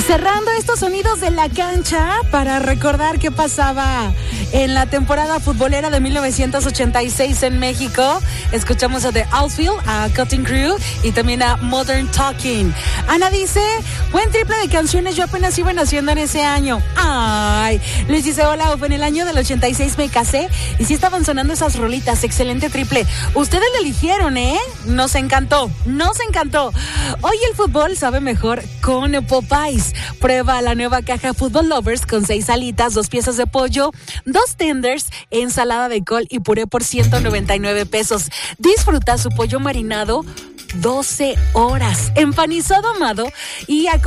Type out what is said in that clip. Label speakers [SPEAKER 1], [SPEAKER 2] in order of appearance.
[SPEAKER 1] Cerrando estos sonidos de la cancha para recordar qué pasaba en la temporada futbolera de 1986 en México. Escuchamos a The Outfield, a Cutting Crew y también a Modern Talking. Ana dice, buen triple de canciones, yo apenas iba naciendo en ese año. Ay, Luis dice, hola, en el año del 86 me casé y sí estaban sonando esas rolitas, excelente triple. Ustedes le eligieron, Nos encantó. Hoy el fútbol sabe mejor con Popeyes. Prueba la nueva caja Football Lovers con 6 alitas, 2 piezas de pollo, 2 tenders, ensalada de col y puré por 199 pesos. Disfruta su pollo marinado 12 horas, empanizado ahumado y